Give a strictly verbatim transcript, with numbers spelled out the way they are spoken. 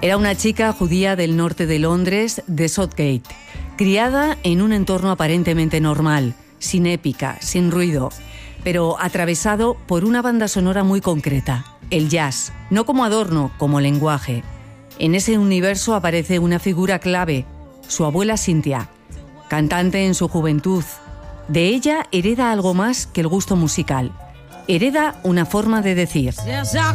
Era una chica judía del norte de Londres, de Southgate, criada en un entorno aparentemente normal, sin épica, sin ruido, pero atravesado por una banda sonora muy concreta, el jazz, no como adorno, como lenguaje. En ese universo aparece una figura clave, su abuela Cynthia, cantante en su juventud. De ella hereda algo más que el gusto musical. Hereda una forma de decir.